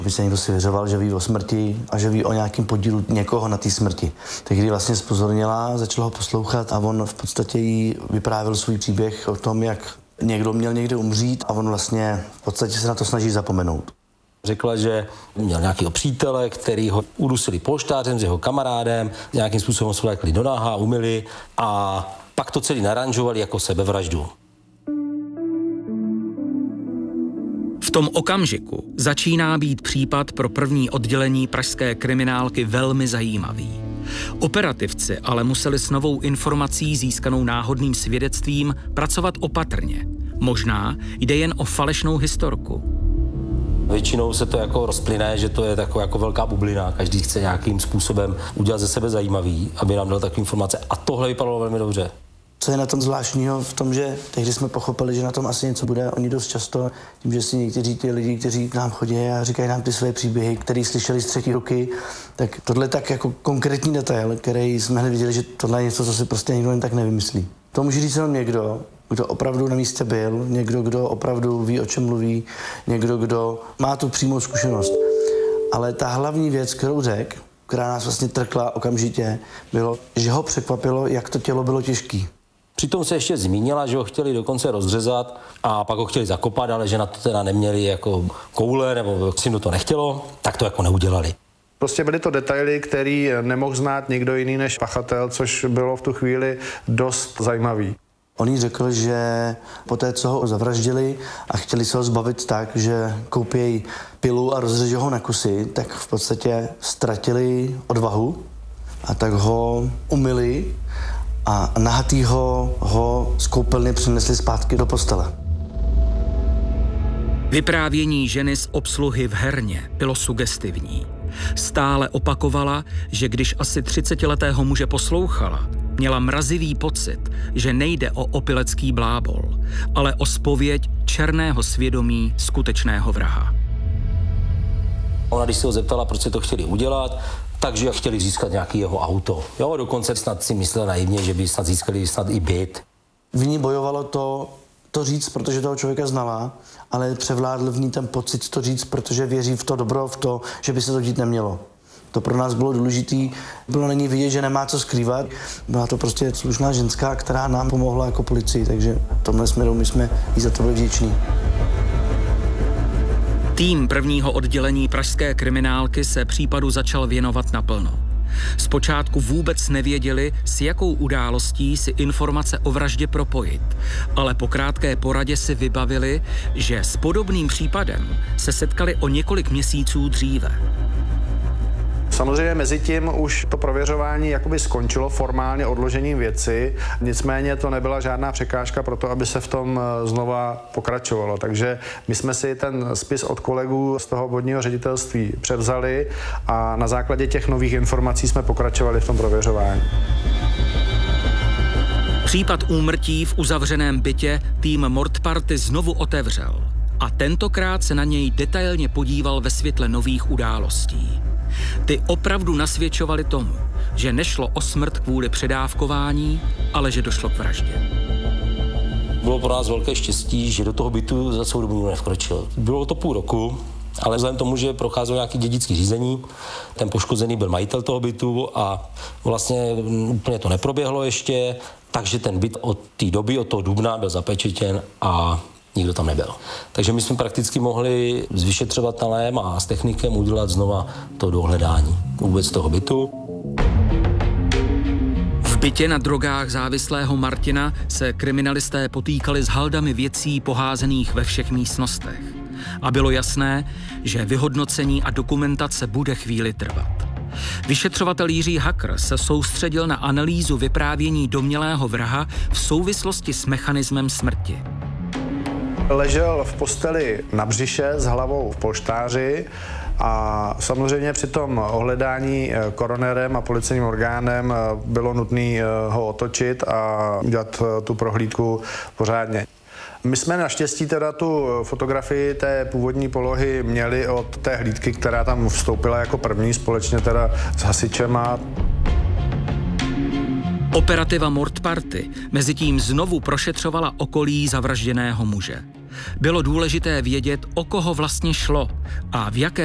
Aby se někdo svěřoval, že ví o smrti a že ví o nějakém podílu někoho na té smrti. Tak když vlastně zpozornila, začala ho poslouchat a on v podstatě jí vyprávěl svůj příběh o tom, jak někdo měl někde umřít a on vlastně v podstatě se na to snaží zapomenout. Řekla, že měl nějakého přítele, který ho udusili polštářem s jeho kamarádem, nějakým způsobem svlékli do náha, umyli a pak to celý naranžovali jako sebevraždu. V tom okamžiku začíná být případ pro první oddělení pražské kriminálky velmi zajímavý. Operativci ale museli s novou informací získanou náhodným svědectvím pracovat opatrně. Možná jde jen o falešnou historku. Většinou se to jako rozplyne, že to je taková jako velká bublina. Každý chce nějakým způsobem udělat ze sebe zajímavý, aby nám dal takové informace. A tohle vypadalo velmi dobře. Co je na tom zvláštního v tom, že tehdy jsme pochopili, že na tom asi něco bude. Oni dost často, tím, že si někteří ty lidi, kteří k nám chodí a říkají nám ty své příběhy, které slyšeli z třetí ruky, tak tohle tak jako konkrétní detail, který jsme hned viděli, že tohle je něco, co si prostě nikdo jen tak nevymyslí. To může říct jenom někdo, kdo opravdu na místě byl, někdo, kdo opravdu ví, o čem mluví, někdo, kdo má tu přímou zkušenost. Ale ta hlavní věc, kterou řekl, která nás vlastně trkla okamžitě, bylo, že ho překvapilo, jak to tělo bylo těžké. Přitom se ještě zmínila, že ho chtěli dokonce rozřezat a pak ho chtěli zakopat, ale že na to teda neměli jako koule, nebo si to nechtělo, tak to jako neudělali. Prostě byly to detaily, který nemohl znát nikdo jiný než pachatel, což bylo v tu chvíli dost zajímavý. On jí řekl, že poté, co ho zavraždili a chtěli se ho zbavit tak, že koupějí pilu a rozřežou ho na kusy, tak v podstatě ztratili odvahu a tak ho umyli a nahatýho ho z koupelny přinesli zpátky do postele. Vyprávění ženy z obsluhy v herně bylo sugestivní. Stále opakovala, že když asi 30letého muže poslouchala, měla mrazivý pocit, že nejde o opilecký blábol, ale o zpověď černého svědomí skutečného vraha. Ona, když se ho zeptala, proč se to chtěli udělat, takže chtěli získat nějaký jeho auto. Jo, dokonce snad si myslel naivně, že by snad získali snad i byt. V ní bojovalo to říct, protože toho člověka znala, ale převládl v ní ten pocit to říct, protože věří v to dobro, v to, že by se to dít nemělo. To pro nás bylo důležitý. Bylo na ní vidět, že nemá co skrývat. Byla to prostě slušná ženská, která nám pomohla jako policii, takže v tomhle směru my jsme jí za to byli vděční. Tým prvního oddělení pražské kriminálky se případu začal věnovat naplno. Zpočátku vůbec nevěděli, s jakou událostí si informace o vraždě propojit, ale po krátké poradě si vybavili, že s podobným případem se setkali o několik měsíců dříve. Samozřejmě mezi tím už to prověřování jakoby skončilo formálně odložením věci, nicméně to nebyla žádná překážka pro to, aby se v tom znova pokračovalo. Takže my jsme si ten spis od kolegů z toho obvodního ředitelství převzali a na základě těch nových informací jsme pokračovali v tom prověřování. Případ úmrtí v uzavřeném bytě tým Mordparty znovu otevřel a tentokrát se na něj detailně podíval ve světle nových událostí. Ty opravdu nasvědčovaly tomu, že nešlo o smrt kvůli předávkování, ale že došlo k vraždě. Bylo pro nás velké štěstí, že do toho bytu za celou dobu nikdo nevkročil. Bylo to půl roku, ale vzhledem tomu, že procházelo nějaké dědické řízení, ten poškozený byl majitel toho bytu a vlastně úplně to neproběhlo ještě, takže ten byt od té doby, od toho dubna byl zapečetěn a nikdo tam nebyl. Takže my jsme prakticky mohli s vyšetřovatelem a s technikem udělat znova to dohledání vůbec toho bytu. V bytě na drogách závislého Martina se kriminalisté potýkali s haldami věcí poházených ve všech místnostech. A bylo jasné, že vyhodnocení a dokumentace bude chvíli trvat. Vyšetřovatel Jiří Hakr se soustředil na analýzu vyprávění domnělého vraha v souvislosti s mechanismem smrti. Ležel v posteli na břiše s hlavou v polštáři a samozřejmě při tom ohledání koronérem a policejním orgánem bylo nutné ho otočit a udělat tu prohlídku pořádně. My jsme naštěstí teda tu fotografii té původní polohy měli od té hlídky, která tam vstoupila jako první společně teda s hasičema. Operativa Mordparty mezitím znovu prošetřovala okolí zavražděného muže. Bylo důležité vědět, o koho vlastně šlo a v jaké